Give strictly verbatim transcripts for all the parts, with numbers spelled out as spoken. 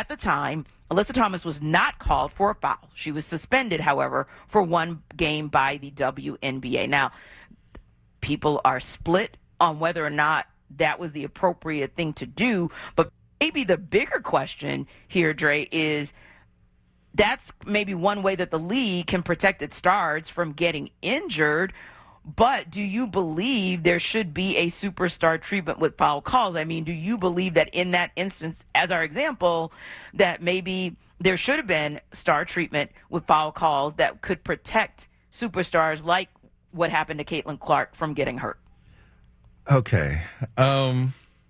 at the time, Alyssa Thomas was not called for a foul. She was suspended, however, for one game by the W N B A. Now, people are split on whether or not that was the appropriate thing to do, but maybe the bigger question here, Dre, is that's maybe one way that the league can protect its stars from getting injured. But do you believe there should be a superstar treatment with foul calls? I mean, do you believe that in that instance, as our example, that maybe there should have been star treatment with foul calls that could protect superstars like what happened to Caitlin Clark from getting hurt? Okay. Um,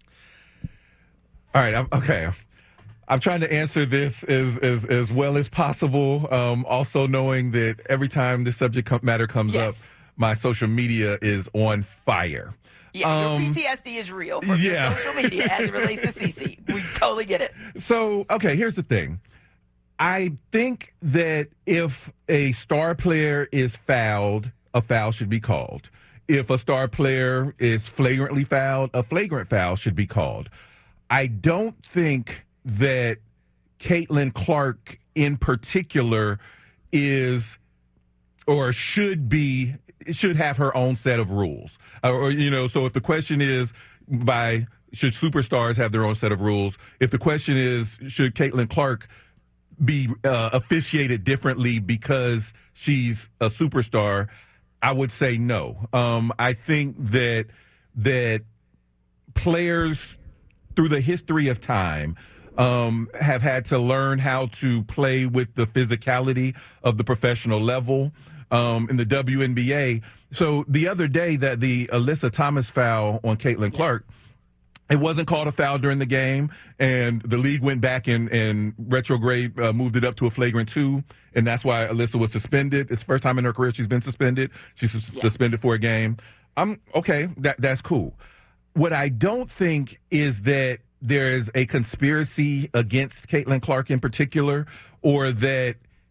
all right. I'm, okay. I'm trying to answer this as, as, as well as possible, um, also knowing that every time this subject matter comes yes. up, my social media is on fire. Yeah, um, your P T S D is real from yeah. your social media as it relates to Cece. We totally get it. So, okay, here's the thing. I think that if a star player is fouled, a foul should be called. If a star player is flagrantly fouled, a flagrant foul should be called. I don't think that Caitlin Clark in particular is or should be should have her own set of rules. Uh, or, you know, so if the question is by should superstars have their own set of rules, if the question is should Caitlin Clark be uh, officiated differently because she's a superstar, I would say no. Um, I think that that players through the history of time um, have had to learn how to play with the physicality of the professional level. Um, in the W N B A. So the other day that the Alyssa Thomas foul on Caitlin Clark, it wasn't called a foul during the game, and the league went back and, and retrograde, uh, moved it up to a flagrant two, and that's why Alyssa was suspended. It's the first time in her career she's been suspended. She's sus- yeah. suspended for a game. I'm okay, that that's cool. What I don't think is that there's a conspiracy against Caitlin Clark in particular, or that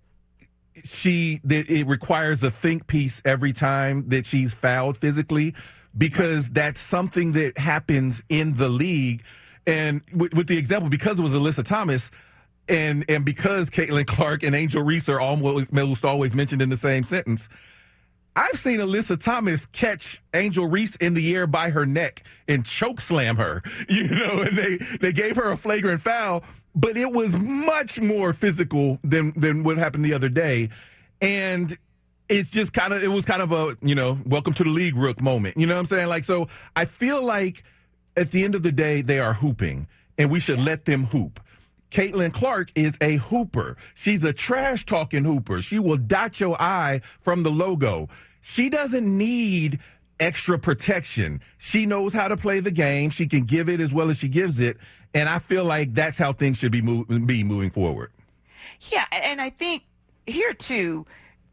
she that it requires a think piece every time that she's fouled physically, because that's something that happens in the league. And with, with the example, because it was Alyssa Thomas, and and because Caitlin Clark and Angel Reese are almost, almost always mentioned in the same sentence, I've seen Alyssa Thomas catch Angel Reese in the air by her neck and choke slam her, you know, and they, they gave her a flagrant foul, but it was much more physical than, than what happened the other day. And it's just kind of, it was kind of a, you know, welcome to the league rook moment. You know what I'm saying? Like, so I feel like at the end of the day, they are hooping and we should let them hoop. Caitlin Clark is a hooper. She's a trash talking hooper. She will dot your I from the logo. She doesn't need extra protection. She knows how to play the game. She can give it as well as she gives it. And I feel like that's how things should be, move, be moving forward. Yeah, and I think here, too,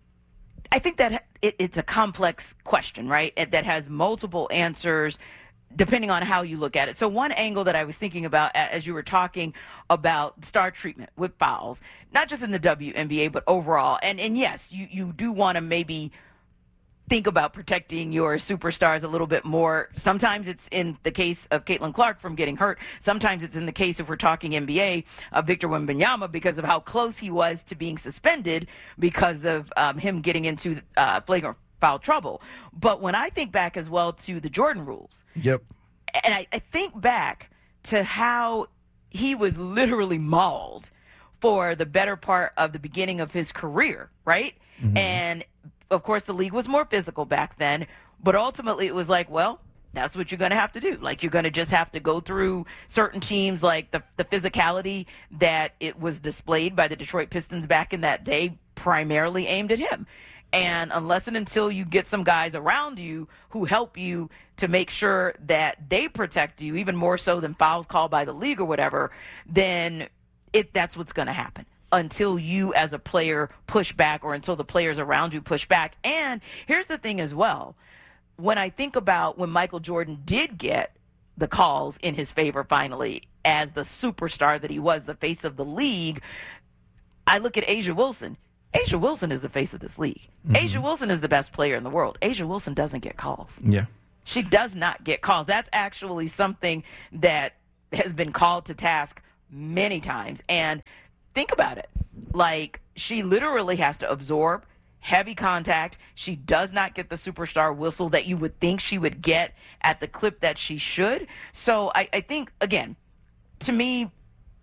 I think that it, it's a complex question, right, that has multiple answers depending on how you look at it. So one angle that I was thinking about as you were talking about star treatment with fouls, not just in the W N B A, but overall, and, and yes, you, you do want to maybe think about protecting your superstars a little bit more. Sometimes it's in the case of Caitlin Clark from getting hurt. Sometimes it's in the case, if we're talking N B A, of Victor Wembanyama because of how close he was to being suspended because of um, him getting into uh, flagrant foul trouble. But when I think back as well to the Jordan rules, yep, and I, I think back to how he was literally mauled for the better part of the beginning of his career, right? Mm-hmm. And of course, the league was more physical back then, but ultimately it was like, well, that's what you're going to have to do. Like, you're going to just have to go through certain teams, like the, the physicality that it was displayed by the Detroit Pistons back in that day, primarily aimed at him. And unless and until you get some guys around you who help you to make sure that they protect you, even more so than fouls called by the league or whatever, then it that's what's going to happen until you as a player push back or until the players around you push back. And here's the thing as well. When I think about when Michael Jordan did get the calls in his favor finally as the superstar that he was, the face of the league, I look at A'ja Wilson. A'ja Wilson is the face of this league. Mm-hmm. A'ja Wilson is the best player in the world. A'ja Wilson doesn't get calls. Yeah. She does not get calls. That's actually something that has been called to task many times. And think about it. Like, she literally has to absorb heavy contact. She does not get the superstar whistle that you would think she would get at the clip that she should. So I, I think, again, to me,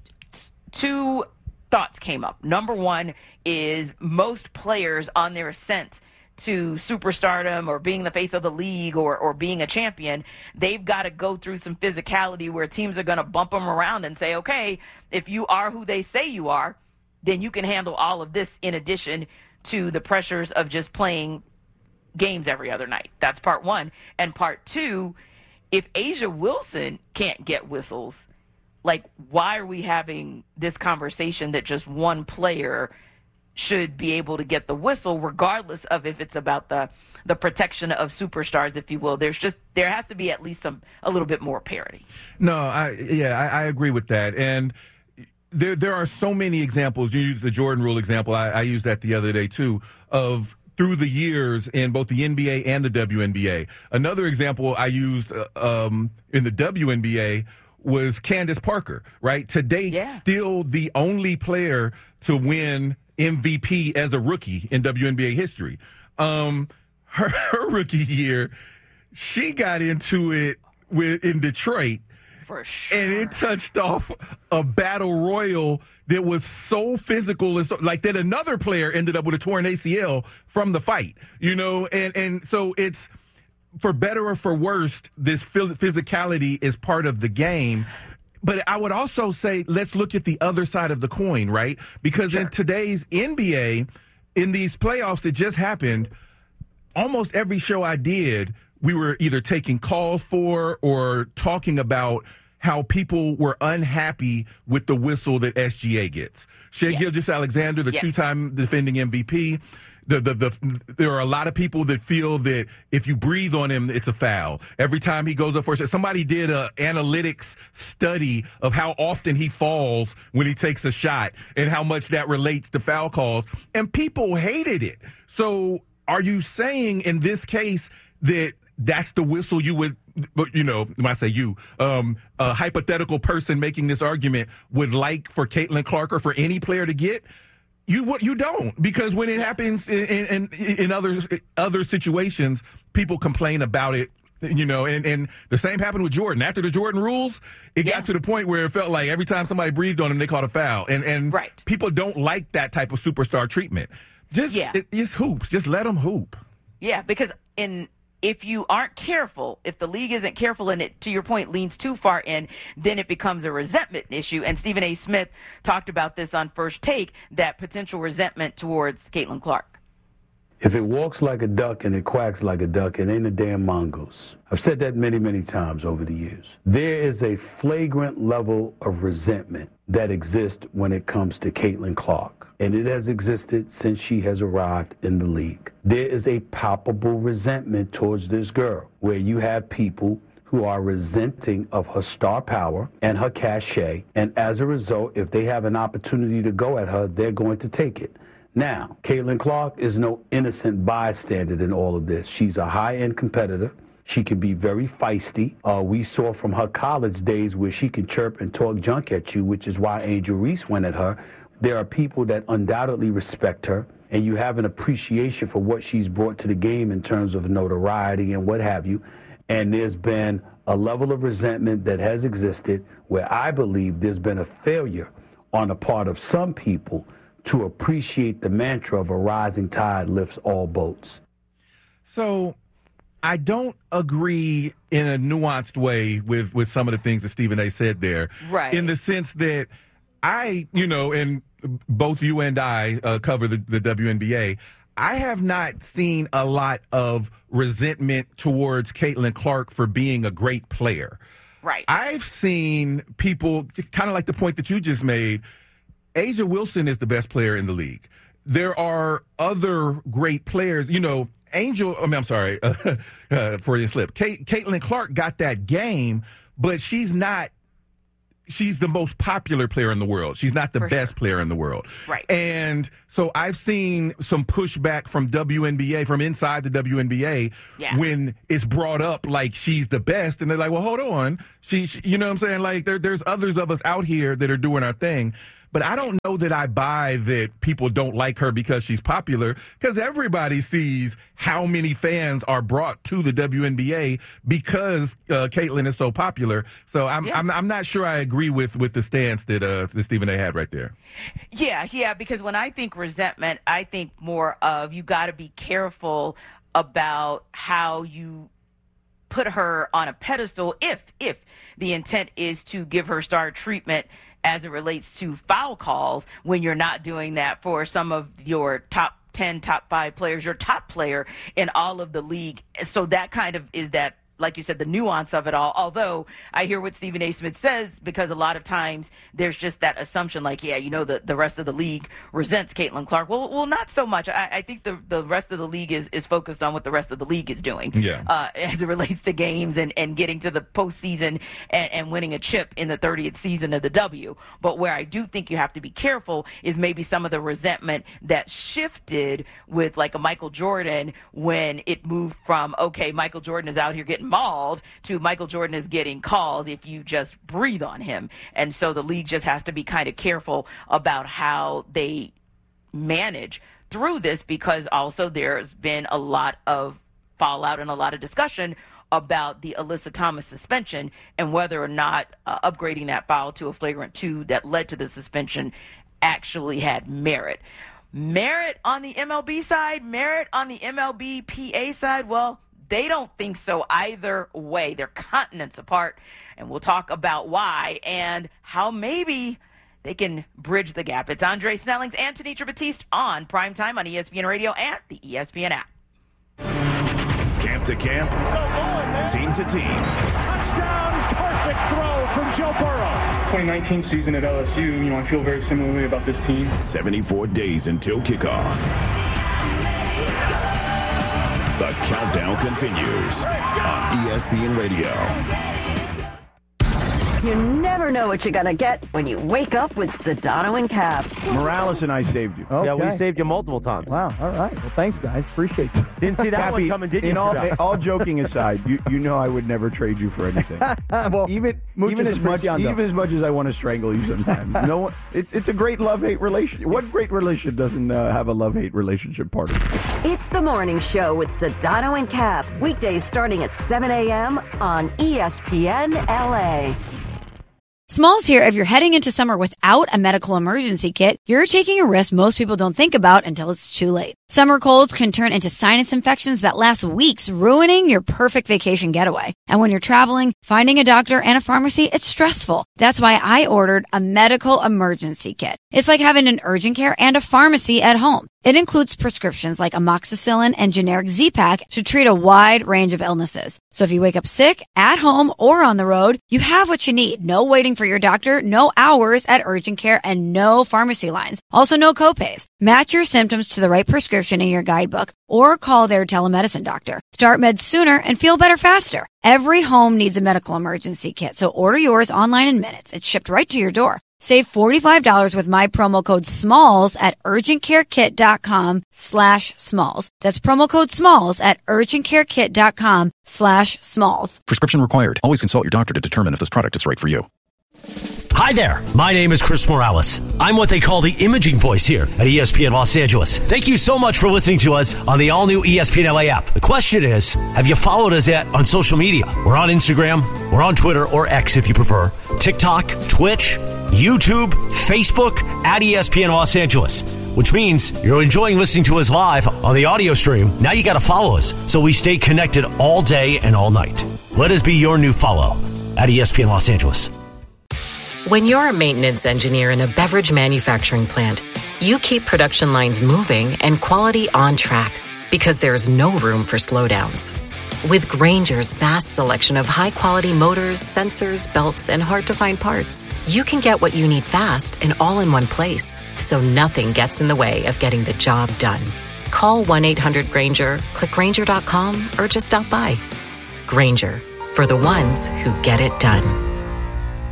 two thoughts came up. Number one is most players on their ascent to superstardom or being the face of the league or, or being a champion, they've got to go through some physicality where teams are going to bump them around and say, okay, if you are who they say you are, then you can handle all of this in addition to the pressures of just playing games every other night. That's part one. And part two, if A'ja Wilson can't get whistles, like, why are we having this conversation that just one player should be able to get the whistle, regardless of if it's about the the protection of superstars, if you will? There's just there has to be at least some a little bit more parity. No, I yeah, I, I agree with that. And there there are so many examples. You use the Jordan Rule example. I, I used that the other day too, of through the years in both the N B A and the W N B A. Another example I used uh, um, in the W N B A was Candace Parker, right? To date, yeah. still the only player to win M V P as a rookie in W N B A history. Um, her, her rookie year, she got into it with in Detroit, for sure, and it touched off a battle royal that was so physical and so, like that another player ended up with a torn A C L from the fight, you know, and and so it's, for better or for worse, this physicality is part of the game. But I would also say, let's look at the other side of the coin, right? Because sure. in today's N B A, in these playoffs that just happened, almost every show I did, we were either taking calls for or talking about how people were unhappy with the whistle that S G A gets. Shai yes. Gilgeous-Alexander, the yes. two-time defending M V P, The, the, the, there are a lot of people that feel that if you breathe on him, it's a foul. Every time he goes up for a shot, somebody did a analytics study of how often he falls when he takes a shot and how much that relates to foul calls, and people hated it. So are you saying in this case that that's the whistle you would, you know, when I say you, um, a hypothetical person making this argument would like for Caitlin Clark or for any player to get? You what you don't, because when it happens in, in in other other situations, people complain about it, you know, and, and the same happened with Jordan. After the Jordan rules, it yeah. got to the point where it felt like every time somebody breathed on him, they caught a foul, and and right. people don't like that type of superstar treatment. Just yeah. it, it's hoops. Just let them hoop. Yeah, because in. If you aren't careful, if the league isn't careful and it, to your point, leans too far in, then it becomes a resentment issue. And Stephen A. Smith talked about this on First Take, that potential resentment towards Caitlin Clark. If it walks like a duck and it quacks like a duck, it ain't a damn mongoose. I've said that many, many times over the years. There is a flagrant level of resentment that exists when it comes to Caitlin Clark, and it has existed since she has arrived in the league. There is a palpable resentment towards this girl, where you have people who are resenting of her star power and her cachet, and as a result, if they have an opportunity to go at her, they're going to take it. Now, Caitlin Clark is no innocent bystander in all of this. She's a high-end competitor. She can be very feisty. Uh, we saw from her college days where she can chirp and talk junk at you, which is why Angel Reese went at her. There are people that undoubtedly respect her, and you have an appreciation for what she's brought to the game in terms of notoriety and what have you. And there's been a level of resentment that has existed where I believe there's been a failure on the part of some people to appreciate the mantra of a rising tide lifts all boats. So I don't agree in a nuanced way with, with some of the things that Stephen A. said there. Right. In the sense that I, you know, and both you and I uh, cover the, the W N B A, I have not seen a lot of resentment towards Caitlin Clark for being a great player. Right. I've seen people, kind of like the point that you just made, A'ja Wilson is the best player in the league. There are other great players. You know, Angel, I mean, I'm sorry, uh, uh, for your slip. Kate, Caitlin Clark got that game, but she's not she's the most popular player in the world. She's not the For best sure. player in the world. Right. And so I've seen some pushback from W N B A, from inside the W N B A, Yeah. when it's brought up like she's the best. And they're like, well, hold on. She, she you know what I'm saying? Like, there, there's others of us out here that are doing our thing. But I don't know that I buy that people don't like her because she's popular, because everybody sees how many fans are brought to the W N B A because uh, Caitlin is so popular. So I'm, Yeah. I'm I'm not sure I agree with, with the stance that uh, that Stephen A. had right there. Yeah, yeah, because when I think resentment, I think more of you got to be careful about how you put her on a pedestal if if the intent is to give her star treatment as it relates to foul calls, when you're not doing that for some of your top ten, top five players, your top player in all of the league. So that kind of is that, like you said, the nuance of it all. Although I hear what Stephen A. Smith says, because a lot of times there's just that assumption like, yeah, you know, the, the rest of the league resents Caitlin Clark. Well, well, not so much. I, I think the, the rest of the league is, is focused on what the rest of the league is doing Yeah. uh, as it relates to games and, and getting to the postseason and, and winning a chip in the thirtieth season of the W. But where I do think you have to be careful is maybe some of the resentment that shifted with like a Michael Jordan, when it moved from, okay, Michael Jordan is out here getting mauled, to Michael Jordan is getting calls if you just breathe on him. And so the league just has to be kind of careful about how they manage through this, because also there's been a lot of fallout and a lot of discussion about the Alyssa Thomas suspension and whether or not uh, upgrading that foul to a flagrant two that led to the suspension actually had merit. Merit on the M L B side, merit on the M L B P A side, well, they don't think so either way. They're continents apart, and we'll talk about why and how maybe they can bridge the gap. It's Andre Snellings and Tanitra Batiste on Primetime on E S P N Radio and the E S P N app. Camp to camp, team to team. Touchdown, perfect throw from Joe Burrow. twenty nineteen season at L S U, you know, I feel very similarly about this team. seventy-four days until kickoff. The countdown continues on E S P N Radio. You never know what you're going to get when you wake up with Sedano and Cap. Morales and I saved you. Okay. Yeah, we saved you multiple times. Wow. All right. Well, thanks, guys. Appreciate it. Didn't see that Cappy, one coming, did you? In all, all joking aside, you, you know I would never trade you for anything. well, even even as much even as much as I want to strangle you sometimes. No one, it's it's a great love-hate relationship. What great relationship doesn't uh, have a love-hate relationship part of it? It's the morning show with Sedano and Cap. Weekdays starting at seven a.m. on E S P N L A. Smalls here. If you're heading into summer without a medical emergency kit, you're taking a risk most people don't think about until it's too late. Summer colds can turn into sinus infections that last weeks, ruining your perfect vacation getaway. And when you're traveling, finding a doctor and a pharmacy, it's stressful. That's why I ordered a medical emergency kit. It's like having an urgent care and a pharmacy at home. It includes prescriptions like amoxicillin and generic Z-Pak to treat a wide range of illnesses. So if you wake up sick, at home, or on the road, you have what you need. No waiting for your doctor, no hours at urgent care, and no pharmacy lines. Also no copays. Match your symptoms to the right prescription in your guidebook or call their telemedicine doctor. Start meds sooner and feel better faster. Every home needs a medical emergency kit, so order yours online in minutes. It's shipped right to your door. Save forty-five dollars with my promo code SMALLS at urgentcarekit.com slash SMALLS. That's promo code SMALLS at urgentcarekit.com slash SMALLS. Prescription required. Always consult your doctor to determine if this product is right for you. Hi there. My name is Chris Morales. I'm what they call the imaging voice here at E S P N Los Angeles. Thank you so much for listening to us on the all-new E S P N L A app. The question is, have you followed us yet on social media? We're on Instagram, we're on Twitter, or X if you prefer, TikTok, Twitch, YouTube, Facebook, at E S P N Los Angeles, which means you're enjoying listening to us live on the audio stream. Now you got to follow us so we stay connected all day and all night. Let us be your new follow at E S P N Los Angeles. When you're a maintenance engineer in a beverage manufacturing plant, you keep production lines moving and quality on track because there's no room for slowdowns. With Grainger's vast selection of high-quality motors, sensors, belts, and hard-to-find parts, you can get what you need fast and all in one place, so nothing gets in the way of getting the job done. Call one eight hundred Grainger, click Grainger dot com, or just stop by. Grainger, for the ones who get it done.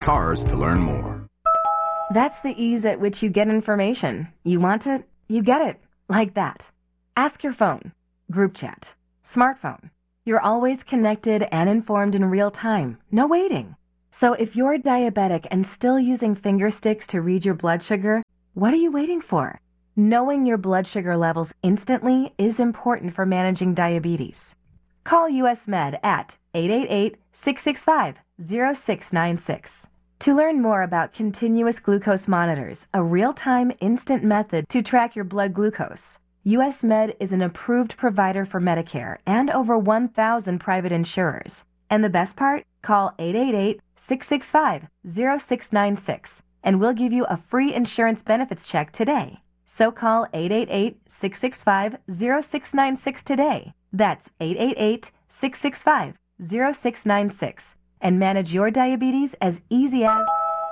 Cars to learn more. That's the ease at which you get information. You want it, you get it. Like that. Ask your phone. Group chat. Smartphone. You're always connected and informed in real time. No waiting. So if you're diabetic and still using finger sticks to read your blood sugar, what are you waiting for? Knowing your blood sugar levels instantly is important for managing diabetes. Call U S Med at eight eight eight, six six five, zero six nine six. To learn more about continuous glucose monitors, a real-time instant method to track your blood glucose, U S Med is an approved provider for Medicare and over one thousand private insurers. And the best part? Call eight eight eight, six six five, zero six nine six and we'll give you a free insurance benefits check today. So call eight eight eight, six six five, zero six nine six today. That's eight eight eight, six six five, zero six nine six. And manage your diabetes as easy as...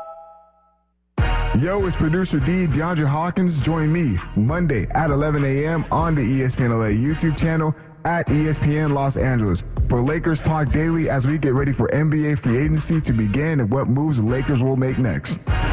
Yo, it's producer D, DeAndre Hawkins. Join me Monday at eleven a.m. on the E S P N L A YouTube channel at E S P N Los Angeles for Lakers Talk Daily as we get ready for N B A free agency to begin and what moves the Lakers will make next.